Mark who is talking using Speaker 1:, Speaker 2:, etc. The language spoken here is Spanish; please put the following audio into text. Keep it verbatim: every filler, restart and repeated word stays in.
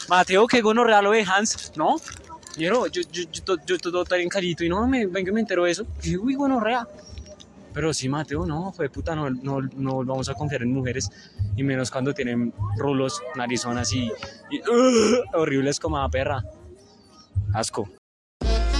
Speaker 1: Mateo, que gonorrea lo de Hans, ¿no? Yo, yo, yo, yo, yo todo tan carito y no, me, vengo y me entero de eso. Y uy, gonorrea. Pero sí, Mateo, no, fue puta, no, no, no vamos a confiar en mujeres. Y menos cuando tienen rulos, narizonas y, y uh, horribles como la perra. Asco.